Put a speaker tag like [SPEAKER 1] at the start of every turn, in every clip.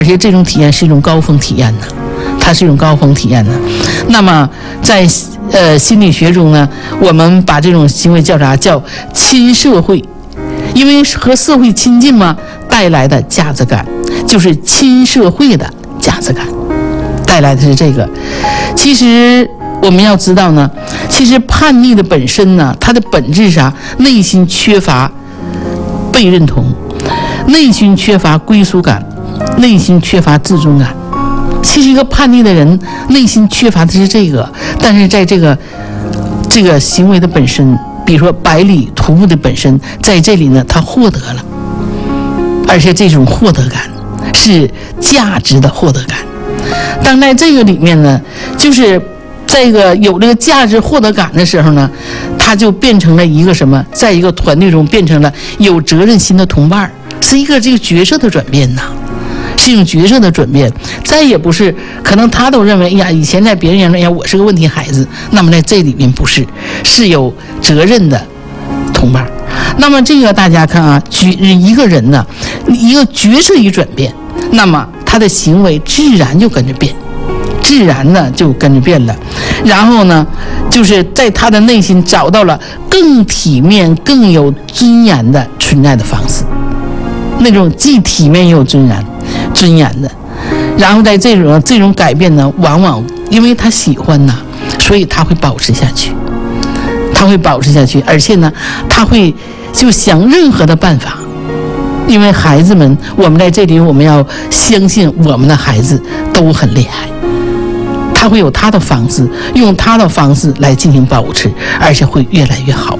[SPEAKER 1] 而且这种体验是一种高峰体验呢，它是一种高峰体验呢。那么在心理学中呢，我们把这种行为叫啥？叫亲社会，因为和社会亲近嘛，带来的价值感就是亲社会的价值感，带来的是这个。其实我们要知道呢，其实叛逆的本身呢，它的本质上内心缺乏被认同，内心缺乏归属感，内心缺乏自尊感。其实一个叛逆的人内心缺乏的是这个，但是在这个行为的本身，比如说百里屠户的本身，在这里呢，他获得了，而且这种获得感是价值的获得感。当在这个里面呢，就是这个有这个价值获得感的时候呢，他就变成了一个什么，在一个团队中变成了有责任心的同伴，是一个这个角色的转变呐。是一种角色的转变，再也不是可能他都认为，哎呀，以前在别人眼里，哎呀，我是个问题孩子。那么在这里面不是，是有责任的同伴。那么这个大家看啊，一个人呢，一个角色一转变，那么他的行为自然就跟着变，自然呢就跟着变了。然后呢，就是在他的内心找到了更体面、更有尊严的存在的方式，那种既体面又有尊严的。然后在这种改变呢，往往因为他喜欢呐，所以他会保持下去，而且呢，他会就想任何的办法。因为孩子们，我们在这里我们要相信我们的孩子都很厉害，他会有他的方式，用他的方式来进行保持，而且会越来越好。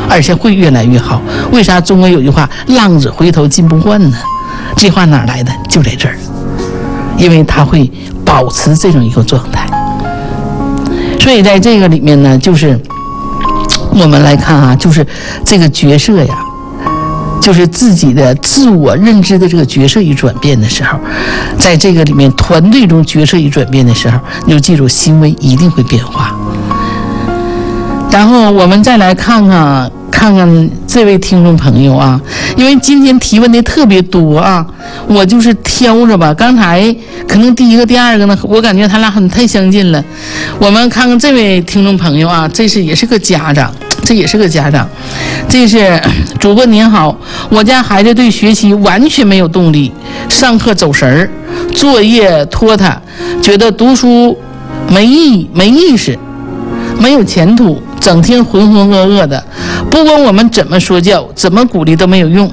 [SPEAKER 1] 为啥中国有句话“浪子回头金不换”呢？这话哪来的？就在这儿，因为他会保持这种一个状态。所以在这个里面呢，就是我们来看啊，就是这个角色呀，就是自己的自我认知的这个角色一转变的时候，在这个里面团队中角色一转变的时候，你就记住行为一定会变化。然后我们再来看看这位听众朋友啊，因为今天提问的特别多啊，我就是挑着吧。刚才可能第一个、第二个呢，我感觉他俩太相近了。我们看看这位听众朋友啊，这也是个家长，这是主播您好，我家孩子对学习完全没有动力，上课走神儿，作业拖沓，觉得读书没意识，没有前途，整天浑浑噩噩的，不管我们怎么说教，怎么鼓励都没有用。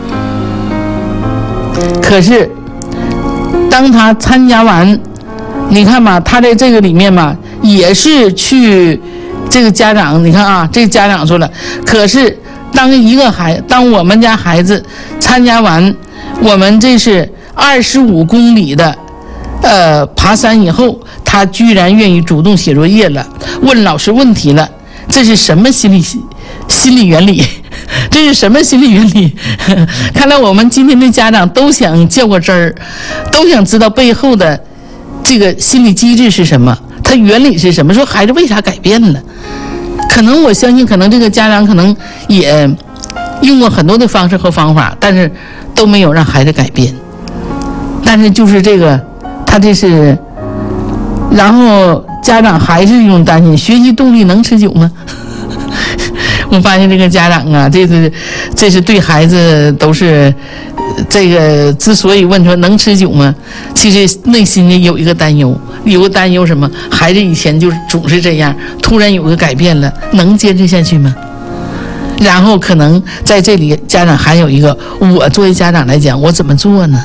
[SPEAKER 1] 可是当他参加完，你看吧，他在这个里面嘛，也是去这个家长，你看啊，这个家长说了，可是当我们家孩子参加完我们这是25公里的爬山以后，他居然愿意主动写作业了，问老师问题了，这是什么心理原理？这是什么心理原理？看来我们今天的家长都想较个真儿，都想知道背后的这个心理机制是什么，它原理是什么，说孩子为啥改变了。可能我相信，可能这个家长可能也用过很多的方式和方法，但是都没有让孩子改变。但是就是这个他这是，然后家长还是一种担心，学习动力能持久吗？我发现这个家长啊，这是对孩子都是这个，之所以问说能持久吗？其实内心里有一个担忧，什么？孩子以前就总是这样，突然有个改变了，能坚持下去吗？然后可能在这里家长还有一个，我作为家长来讲，我怎么做呢？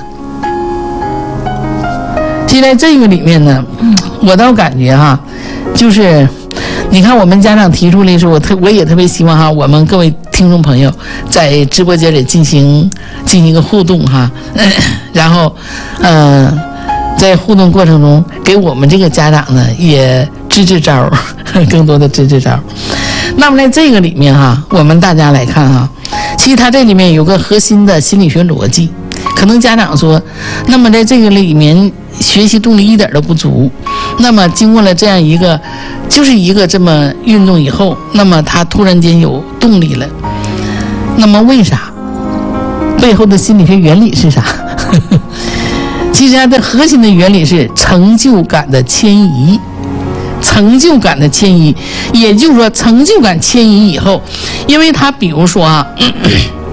[SPEAKER 1] 现在这个里面呢，我倒感觉哈，就是你看我们家长提出来说，我也特别希望哈，我们各位听众朋友在直播间里进行一个互动哈，然后在互动过程中给我们这个家长呢也支招，更多的支招。那么在这个里面哈，我们大家来看哈，其实它这里面有个核心的心理学逻辑。可能家长说，那么在这个里面学习动力一点都不足，那么经过了这样一个这么运动以后，那么他突然间有动力了，那么为啥？背后的心理学原理是啥？ 其实它的核心的原理是成就感的迁移。成就感的迁移，也就是说成就感迁移以后，因为它比如说